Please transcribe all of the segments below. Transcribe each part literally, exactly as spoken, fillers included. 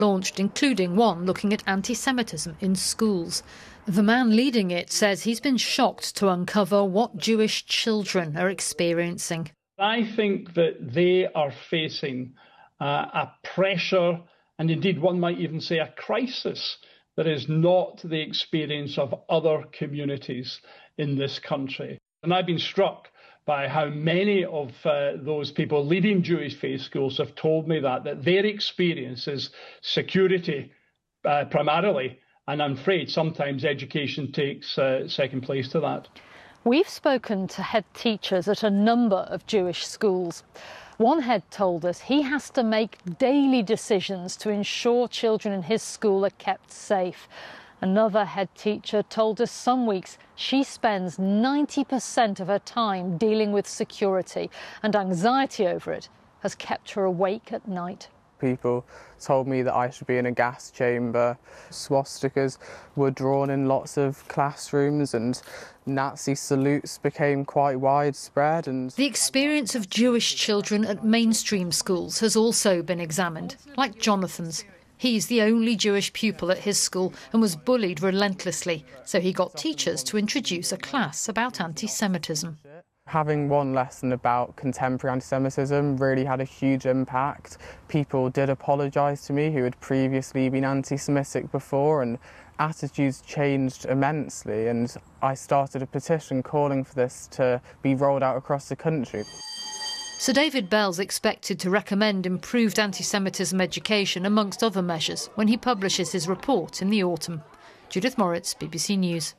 launched, including one looking at anti-Semitism in schools. The man leading it says he's been shocked to uncover what Jewish children are experiencing. I think that they are facing uh, a pressure, and indeed one might even say a crisis, that is not the experience of other communities in this country. And I've been struck by how many of uh, those people leading Jewish faith schools have told me that, that their experience is security uh, primarily, and I'm afraid sometimes education takes uh, second place to that. We've spoken to head teachers at a number of Jewish schools. One head told us he has to make daily decisions to ensure children in his school are kept safe. Another head teacher told us some weeks she spends ninety percent of her time dealing with security, and anxiety over it has kept her awake at night. People told me that I should be in a gas chamber. Swastikas were drawn in lots of classrooms, and Nazi salutes became quite widespread. And the experience of Jewish children at mainstream schools has also been examined, like Jonathan's. He's the only Jewish pupil at his school and was bullied relentlessly, so he got teachers to introduce a class about anti-Semitism. Having one lesson about contemporary anti-Semitism really had a huge impact. People did apologise to me who had previously been anti-Semitic before, and attitudes changed immensely, and I started a petition calling for this to be rolled out across the country. Sir David Bell's expected to recommend improved anti-Semitism education amongst other measures when he publishes his report in the autumn. Judith Moritz, B B C News.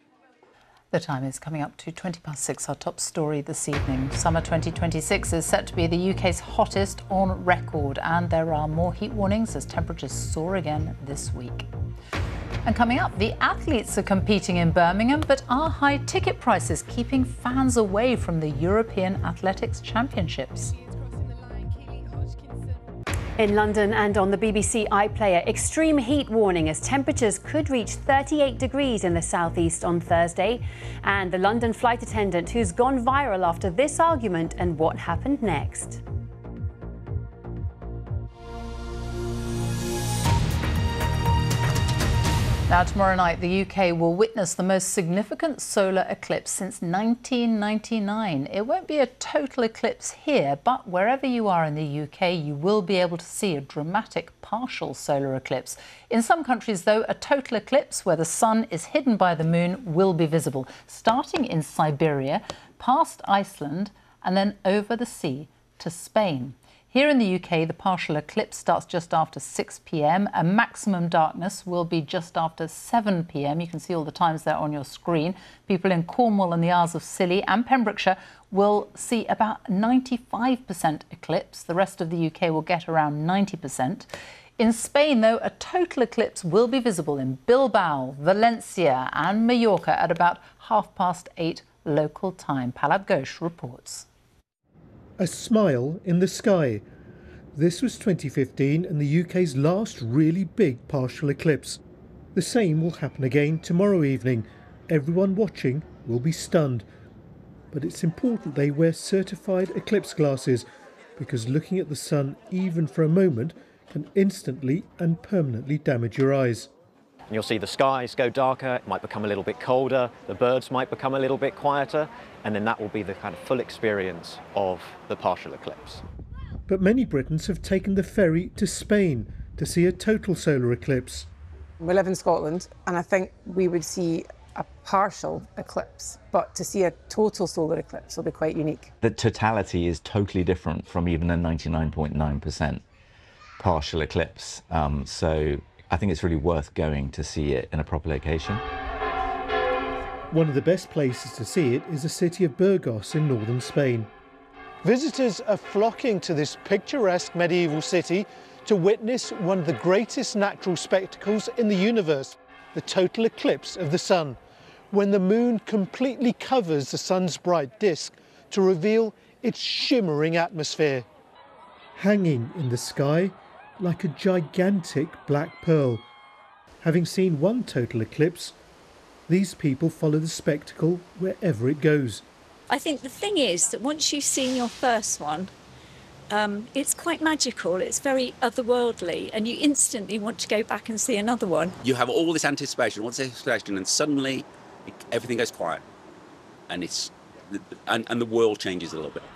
The time is coming up to twenty past six. Our top story this evening. Summer twenty twenty-six is set to be the U K's hottest on record, and there are more heat warnings as temperatures soar again this week. And coming up, the athletes are competing in Birmingham, but are high ticket prices keeping fans away from the European Athletics Championships? In London and on the B B C iPlayer, extreme heat warning as temperatures could reach thirty-eight degrees in the southeast on Thursday. And the London flight attendant who's gone viral after this argument and what happened next. Now, tomorrow night, the U K will witness the most significant solar eclipse since nineteen ninety-nine. It won't be a total eclipse here, but wherever you are in the U K, you will be able to see a dramatic partial solar eclipse. In some countries, though, a total eclipse where the sun is hidden by the moon will be visible, starting in Siberia, past Iceland, and then over the sea to Spain. Here in the U K, the partial eclipse starts just after six p m and maximum darkness will be just after seven p m You can see all the times there on your screen. People in Cornwall and the Isles of Scilly and Pembrokeshire will see about ninety-five percent eclipse. The rest of the U K will get around ninety percent. In Spain, though, a total eclipse will be visible in Bilbao, Valencia and Mallorca at about half past eight local time. Palab Ghosh reports. A smile in the sky. This was twenty fifteen and the U K's last really big partial eclipse. The same will happen again tomorrow evening. Everyone watching will be stunned. But it's important they wear certified eclipse glasses, because looking at the sun even for a moment can instantly and permanently damage your eyes. And you'll see the skies go darker, it might become a little bit colder, the birds might become a little bit quieter, and then that will be the kind of full experience of the partial eclipse. But many Britons have taken the ferry to Spain to see a total solar eclipse. We live in Scotland, and I think we would see a partial eclipse, but to see a total solar eclipse will be quite unique. The totality is totally different from even a ninety-nine point nine percent partial eclipse, um, so I think it's really worth going to see it in a proper location. One of the best places to see it is the city of Burgos in northern Spain. Visitors are flocking to this picturesque medieval city to witness one of the greatest natural spectacles in the universe, the total eclipse of the sun, when the moon completely covers the sun's bright disk to reveal its shimmering atmosphere. Hanging in the sky like a gigantic black pearl. Having seen one total eclipse, these people follow the spectacle wherever it goes. I think the thing is that once you've seen your first one, Um, it's quite magical, it's very otherworldly, and you instantly want to go back and see another one. You have all this anticipation, all this anticipation, and suddenly it, everything goes quiet, and it's and, and the world changes a little bit.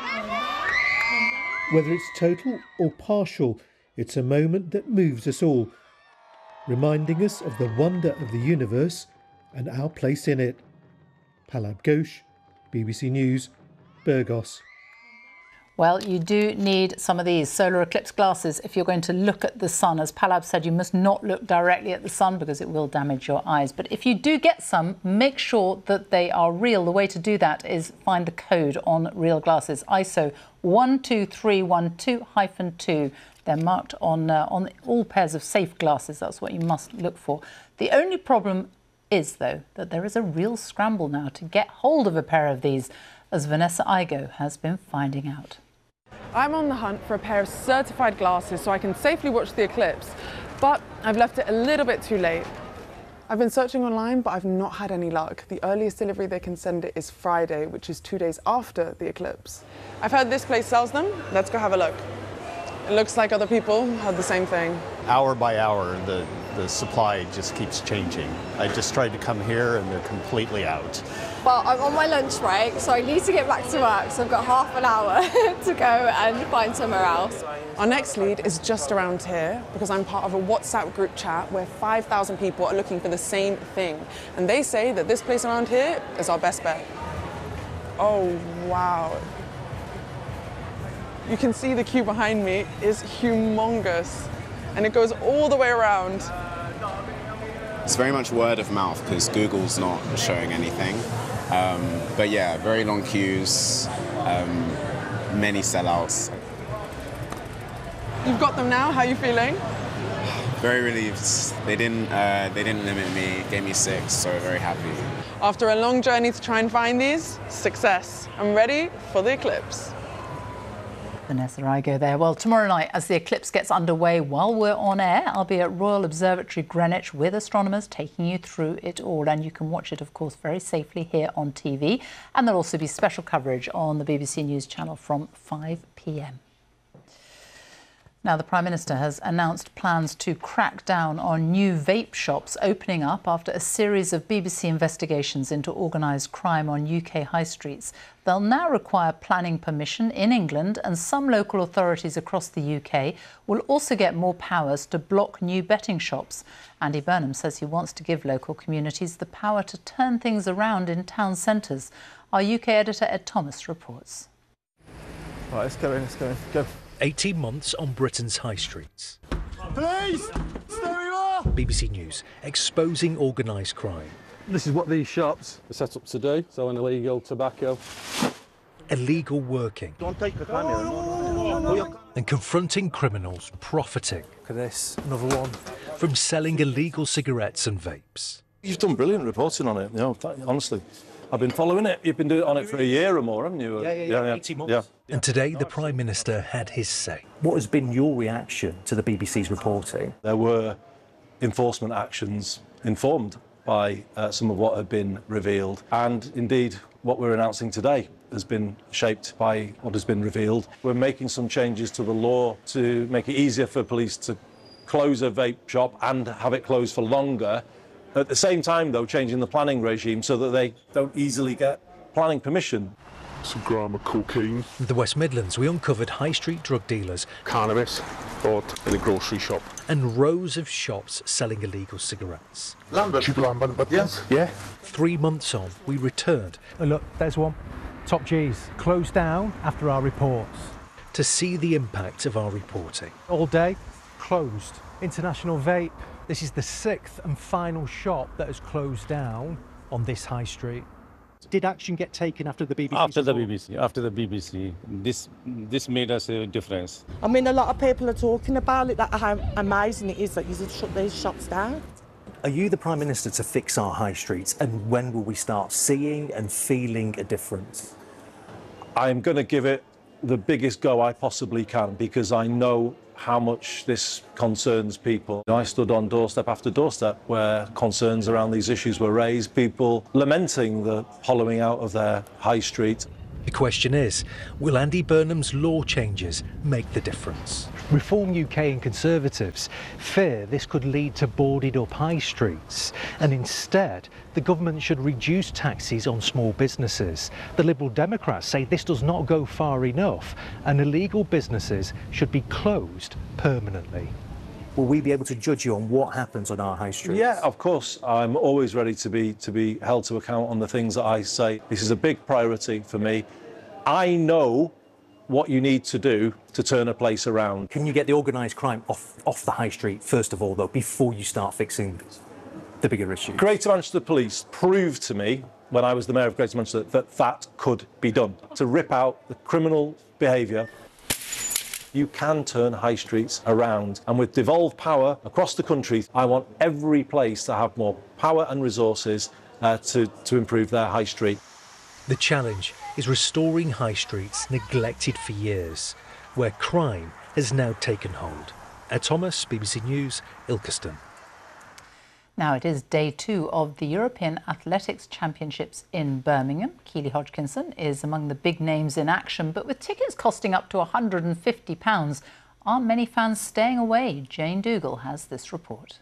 Whether it's total or partial, it's a moment that moves us all, reminding us of the wonder of the universe and our place in it. Palab Ghosh, B B C News, Burgos. Well, you do need some of these solar eclipse glasses if you're going to look at the sun. As Palab said, you must not look directly at the sun because it will damage your eyes. But if you do get some, make sure that they are real. The way to do that is find the code on real glasses, I S O one two three one two dash two. They're marked on, uh, on all pairs of safe glasses. That's what you must look for. The only problem is, though, that there is a real scramble now to get hold of a pair of these, as Vanessa Igo has been finding out. I'm on the hunt for a pair of certified glasses so I can safely watch the eclipse, but I've left it a little bit too late. I've been searching online, but I've not had any luck. The earliest delivery they can send it is Friday, which is two days after the eclipse. I've heard this place sells them. Let's go have a look. It looks like other people had the same thing. Hour by hour, the, the supply just keeps changing. I just tried to come here and they're completely out. Well, I'm on my lunch break, so I need to get back to work, so I've got half an hour to go and find somewhere else. Our next lead is just around here because I'm part of a WhatsApp group chat where five thousand people are looking for the same thing. And they say that this place around here is our best bet. Oh, wow. You can see the queue behind me is humongous, and it goes all the way around. It's very much word of mouth because Google's not showing anything. Um, but yeah, very long queues, um, many sellouts. You've got them now, how are you feeling? Very relieved. They didn't, uh, they didn't limit me, gave me six, so very happy. After a long journey to try and find these, success. I'm ready for the eclipse. Vanessa Igo there. Well, tomorrow night, as the eclipse gets underway, while we're on air, I'll be at Royal Observatory Greenwich with astronomers taking you through it all. And you can watch it, of course, very safely here on T V. And there'll also be special coverage on the B B C News channel from five p m. Now, the Prime Minister has announced plans to crack down on new vape shops opening up after a series of B B C investigations into organised crime on U K high streets. They'll now require planning permission in England, and some local authorities across the U K will also get more powers to block new betting shops. Andy Burnham says he wants to give local communities the power to turn things around in town centres. Our U K editor Ed Thomas reports. Right, let's go in, let's go in, go. eighteen months on Britain's high streets. Police! Stay where you are! B B C News exposing organised crime. This is what these shops are set up to do, selling illegal tobacco. Illegal working. Don't take the camera. No, no, no, no. And confronting criminals profiting. Look at this, another one. From selling illegal cigarettes and vapes. You've done brilliant reporting on it, you know, honestly. I've been following it. You've been doing it on it for a year or more, haven't you? Yeah, yeah, yeah, yeah. eighteen months. Yeah. And today, the Prime Minister had his say. What has been your reaction to the B B C's reporting? There were enforcement actions informed by uh, some of what had been revealed. And indeed, what we're announcing today has been shaped by what has been revealed. We're making some changes to the law to make it easier for police to close a vape shop and have it closed for longer. At the same time, though, changing the planning regime so that they don't easily get planning permission. Some gram of cocaine. In the West Midlands, we uncovered high street drug dealers. Cannabis bought in a grocery shop. And rows of shops selling illegal cigarettes. Lambert. Cheap Lambert, but yes. Yeah. Three months on, we returned. Oh, look, there's one. Top G's. Closed down after our reports. To see the impact of our reporting. All day, closed. International Vape. This is the sixth and final shop that has closed down on this high street. Did action get taken after the B B C? After the B B C, after the B B C, this this made us a difference. I mean, a lot of people are talking about it, that how amazing it is that you should shut these shops down. Are you the Prime Minister to fix our high streets, and when will we start seeing and feeling a difference? I'm going to give it the biggest go I possibly can because I know how much this concerns people. I stood on doorstep after doorstep where concerns around these issues were raised, people lamenting the hollowing out of their high street. The question is, will Andy Burnham's law changes make the difference? Reform U K and Conservatives fear this could lead to boarded up high streets, and instead the government should reduce taxes on small businesses. The Liberal Democrats say this does not go far enough and illegal businesses should be closed permanently. Will we be able to judge you on what happens on our high streets? Yeah, of course. I'm always ready to be to be held to account on the things that I say. This is a big priority for me. I know what you need to do to turn a place around. Can you get the organised crime off off the high street first of all, though, before you start fixing the bigger issues? Greater Manchester Police proved to me, when I was the Mayor of Greater Manchester, that that could be done. To rip out the criminal behaviour, you can turn high streets around. And with devolved power across the country, I want every place to have more power and resources uh, to, to improve their high street. The challenge is restoring high streets neglected for years, where crime has now taken hold. Ed Thomas, B B C News, Ilkeston. Now it is day two of the European Athletics Championships in Birmingham. Keely Hodgkinson is among the big names in action, but with tickets costing up to one hundred and fifty pounds, aren't many fans staying away? Jane Dougal has this report.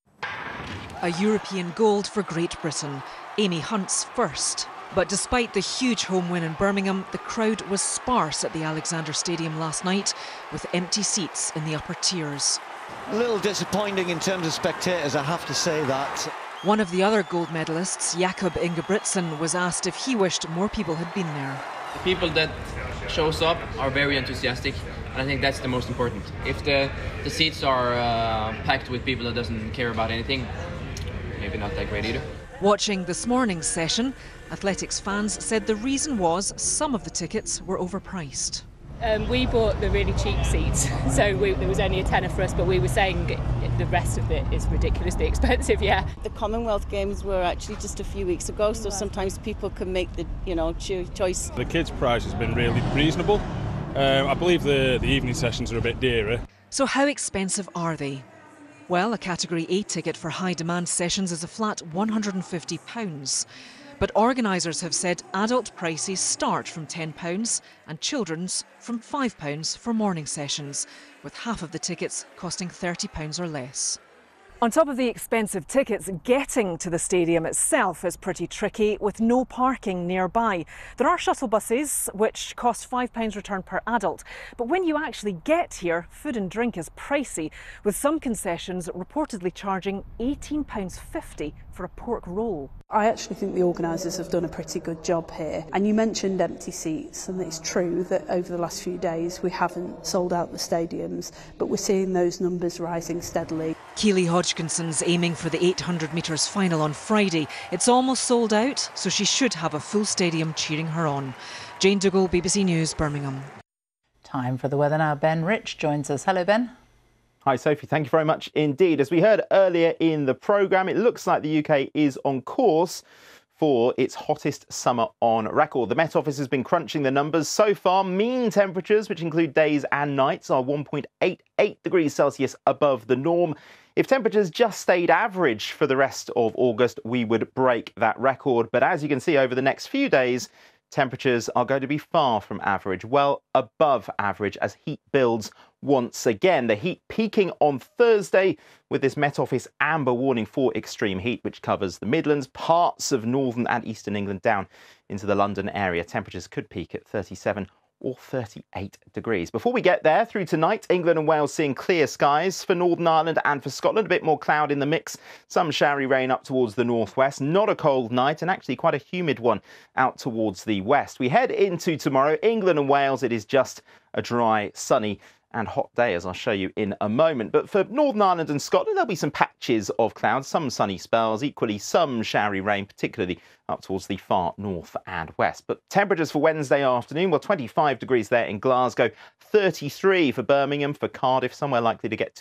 A European gold for Great Britain, Amy Hunt's first. But despite the huge home win in Birmingham, the crowd was sparse at the Alexander Stadium last night, with empty seats in the upper tiers. A little disappointing in terms of spectators, I have to say that. One of the other gold medalists, Jakob Ingebrigtsen, was asked if he wished more people had been there. The people that shows up are very enthusiastic, and I think that's the most important. If the, the seats are uh, packed with people that doesn't care about anything, maybe not that great either. Watching this morning's session, athletics fans said the reason was some of the tickets were overpriced. Um, we bought the really cheap seats, so we, there was only a tenner for us, but we were saying the rest of it is ridiculously expensive, yeah. The Commonwealth Games were actually just a few weeks ago, so sometimes people can make the you know choice. The kids' price has been really reasonable. Um, I believe the, the evening sessions are a bit dearer. So how expensive are they? Well, a Category A ticket for high-demand sessions is a flat one hundred and fifty pounds. But organisers have said adult prices start from ten pounds and children's from five pounds for morning sessions, with half of the tickets costing thirty pounds or less. On top of the expensive tickets, getting to the stadium itself is pretty tricky with no parking nearby. There are shuttle buses which cost five pounds return per adult, but when you actually get here, food and drink is pricey, with some concessions reportedly charging eighteen pounds fifty for a pork roll. I actually think the organisers have done a pretty good job here. And you mentioned empty seats, and it's true that over the last few days we haven't sold out the stadiums, but we're seeing those numbers rising steadily. Keely Hodgkinson's aiming for the eight hundred metres final on Friday. It's almost sold out, so she should have a full stadium cheering her on. Jane Dougal, B B C News, Birmingham. Time for the weather now. Ben Rich joins us. Hello, Ben. Hi, Sophie. Thank you very much indeed. As we heard earlier in the programme, it looks like the U K is on course for its hottest summer on record. The Met Office has been crunching the numbers so far. Mean temperatures, which include days and nights, are one point eight eight degrees Celsius above the norm. If temperatures just stayed average for the rest of August, we would break that record. But as you can see, over the next few days, temperatures are going to be far from average, well above average as heat builds once again. The heat peaking on Thursday with this Met Office amber warning for extreme heat, which covers the Midlands, parts of northern and eastern England down into the London area. Temperatures could peak at thirty-seven or thirty-eight degrees. Before we get there, through tonight, England and Wales seeing clear skies. For Northern Ireland and for Scotland, a bit more cloud in the mix. Some showery rain up towards the northwest. Not a cold night, and actually quite a humid one out towards the west. We head into tomorrow. England and Wales, it is just a dry, sunny and hot day, as I'll show you in a moment. But for Northern Ireland and Scotland, there'll be some patches of clouds, some sunny spells, equally some showery rain, particularly up towards the far north and west. But temperatures for Wednesday afternoon, well, twenty-five degrees there in Glasgow, thirty-three for Birmingham, for Cardiff, somewhere likely to get to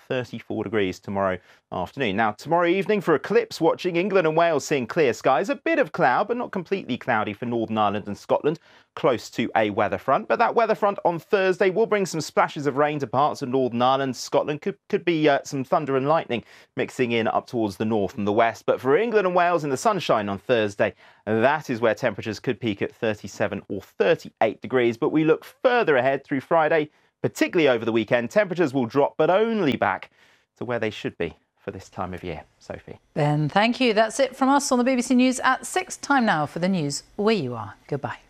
thirty-four degrees tomorrow afternoon. Now, tomorrow evening for eclipse watching, England and Wales seeing clear skies. A bit of cloud, but not completely cloudy for Northern Ireland and Scotland, close to a weather front. But that weather front on Thursday will bring some splashes of rain to parts of Northern Ireland. Scotland could, could be uh, some thunder and lightning mixing in up towards the north and the west. But for England and Wales in the sunshine on Thursday, that is where temperatures could peak at thirty-seven or thirty-eight degrees. But we look further ahead through Friday, particularly over the weekend. Temperatures will drop, but only back to where they should be for this time of year. Sophie. Ben, thank you. That's it from us on the B B C News at six. Time now for the news where you are. Goodbye.